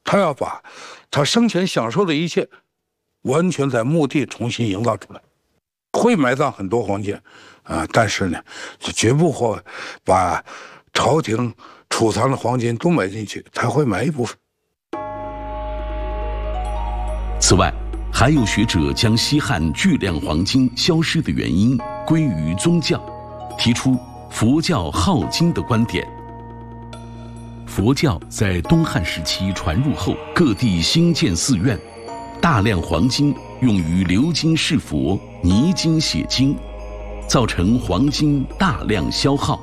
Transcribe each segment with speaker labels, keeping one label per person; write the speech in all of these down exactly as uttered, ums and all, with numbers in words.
Speaker 1: 他要把他生前享受的一切，完全在墓地重新营造出来。会埋葬很多黄金，啊、呃，但是呢，绝不会把朝廷储藏的黄金都埋进去，他会埋一部分。
Speaker 2: 此外，还有学者将西汉巨量黄金消失的原因归于宗教，提出佛教好金的观点。佛教在东汉时期传入后，各地兴建寺院，大量黄金用于鎏金饰佛、泥金写经，造成黄金大量消耗。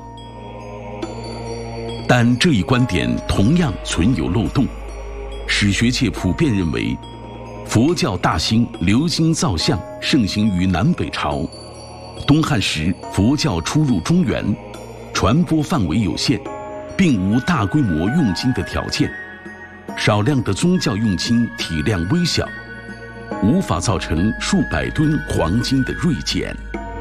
Speaker 2: 但这一观点同样存有漏洞，史学界普遍认为，佛教大兴，鎏金造像盛行于南北朝。东汉时，佛教出入中原，传播范围有限，并无大规模用金的条件，少量的宗教用金体量微小，无法造成数百吨黄金的锐减。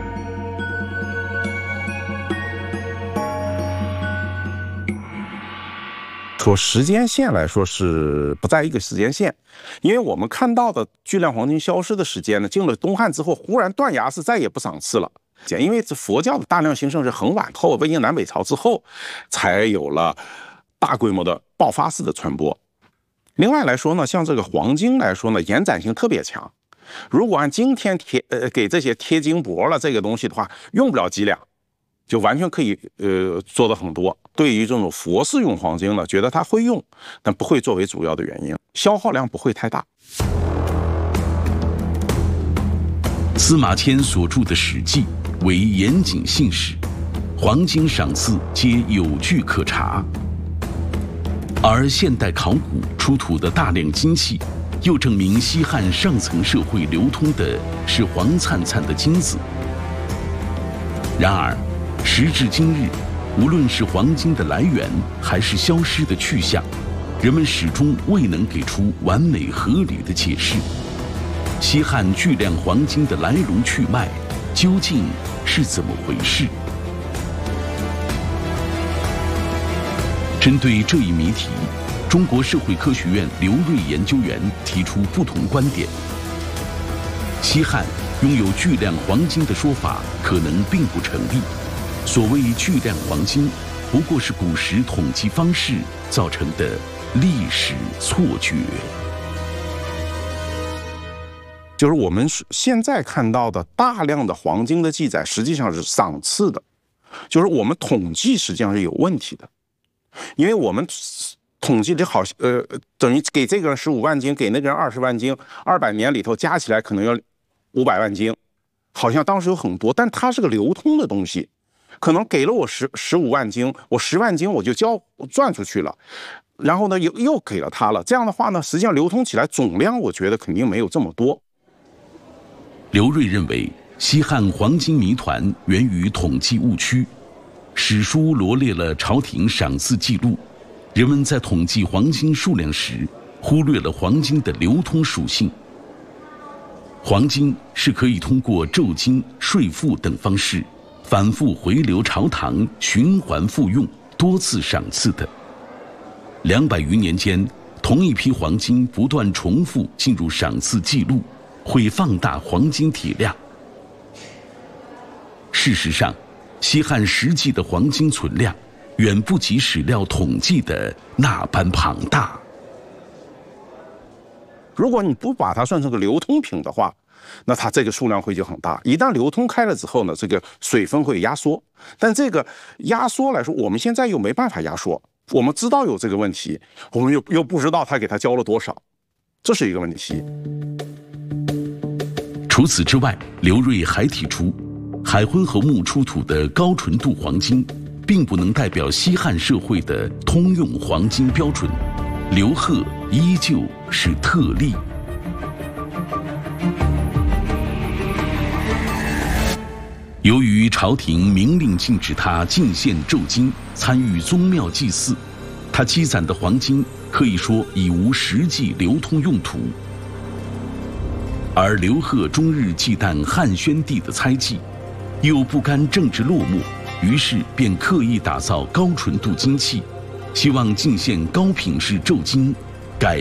Speaker 3: 说时间线来说是不在一个时间线，因为我们看到的巨量黄金消失的时间呢，进了东汉之后忽然断崖式再也不赏赐了。因为这佛教的大量兴盛是很晚后，魏晋南北朝之后才有了大规模的爆发式的传播。另外来说呢，像这个黄金来说呢，延展性特别强。如果按今天贴呃给这些贴金箔了这个东西的话，用不了几两，就完全可以呃做的很多。对于这种佛寺用黄金呢，觉得它会用，但不会作为主要的原因，消耗量不会太大。
Speaker 2: 司马迁所著的《史记》为严谨信史，黄金赏赐皆有据可查。而现代考古出土的大量金器，又证明西汉上层社会流通的是黄灿灿的金子。然而，时至今日，无论是黄金的来源，还是消失的去向，人们始终未能给出完美合理的解释。西汉巨量黄金的来龙去脉究竟是怎么回事？针对这一谜题，中国社会科学院刘瑞研究员提出不同观点。西汉拥有巨量黄金的说法可能并不成立。所谓巨量黄金，不过是古时统计方式造成的历史错觉。
Speaker 3: 就是我们现在看到的大量的黄金的记载，实际上是赏赐的，就是我们统计实际上是有问题的，因为我们统计的好，呃，等于给这个人十五万斤，给那个人二十万斤，二百年里头加起来可能要五百万斤，好像当时有很多，但它是个流通的东西。可能给了我十十五万斤，我十万斤我就交赚出去了，然后呢又又给了他了。这样的话呢，实际上流通起来总量，我觉得肯定没有这么多。
Speaker 2: 刘瑞认为，西汉黄金谜团源于统计误区。史书罗列了朝廷赏赐记录，人们在统计黄金数量时，忽略了黄金的流通属性。黄金是可以通过胄金、税赋等方式反复回流朝堂，循环复用，多次赏赐的。两百余年间，同一批黄金不断重复进入赏赐记录，会放大黄金体量。事实上，西汉实际的黄金存量远不及史料统计的那般庞大。
Speaker 3: 如果你不把它算成个流通品的话，那它这个数量会就很大。一旦流通开了之后呢，这个水分会压缩。但这个压缩来说，我们现在又没办法压缩。我们知道有这个问题，我们又又不知道他给他交了多少，这是一个问题。
Speaker 2: 除此之外，刘瑞还提出，海昏侯墓出土的高纯度黄金，并不能代表西汉社会的通用黄金标准，刘贺依旧是特例。由于朝廷明令禁止他进献胄金，参与宗庙祭祀，他积攒的黄金可以说已无实际流通用途。而刘贺终日忌惮汉宣帝的猜忌，又不甘政治落寞，于是便刻意打造高纯度金器，希望进献高品质胄金